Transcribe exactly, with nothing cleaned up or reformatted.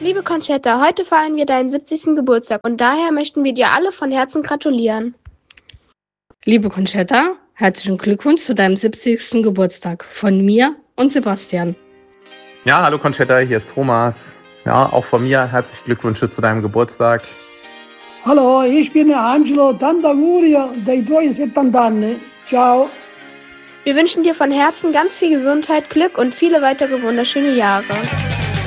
Liebe Conchetta, heute feiern wir deinen siebzigsten Geburtstag und daher möchten wir dir alle von Herzen gratulieren. Liebe Conchetta, herzlichen Glückwunsch zu deinem siebzigsten Geburtstag von mir und Sebastian. Ja, hallo Conchetta, hier ist Thomas. Ja, auch von mir herzlichen Glückwunsch zu deinem Geburtstag. Hallo, ich bin Angelo, tanti auguri dei tuoi settanta anni. Ciao. Wir wünschen dir von Herzen ganz viel Gesundheit, Glück und viele weitere wunderschöne Jahre.